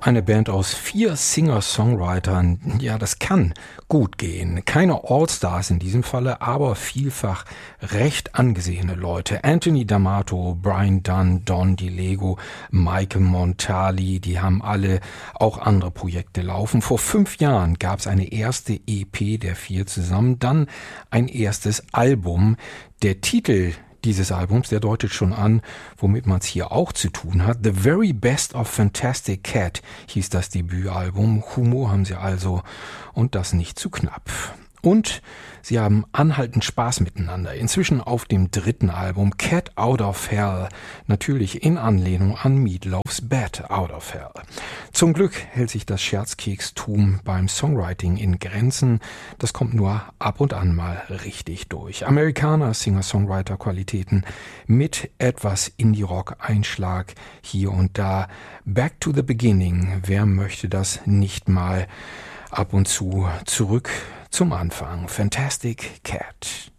Eine Band aus 4 Singer-Songwritern, ja, das kann gut gehen. Keine All-Stars in diesem Falle, aber vielfach recht angesehene Leute. Anthony D'Amato, Brian Dunn, Don DiLego, Mike Montali, die haben alle auch andere Projekte laufen. Vor 5 Jahren gab es eine erste EP der 4 zusammen, dann ein erstes Album. Der Titel dieses Albums, der deutet schon an, womit man es hier auch zu tun hat. The Very Best of Fantastic Cat hieß das Debütalbum. Humor haben sie also und das nicht zu knapp. Und sie haben anhaltend Spaß miteinander. Inzwischen auf dem 3. Album Cat Out of Hell, natürlich in Anlehnung an Meat Loaf's Bat Out of Hell. Zum Glück hält sich das Scherzkekstum beim Songwriting in Grenzen. Das kommt nur ab und an mal richtig durch. Amerikaner, Singer-Songwriter-Qualitäten mit etwas Indie-Rock-Einschlag hier und da. Back to the Beginning, wer möchte das nicht mal ab und zu zurück zum Anfang. Fantastic Cat.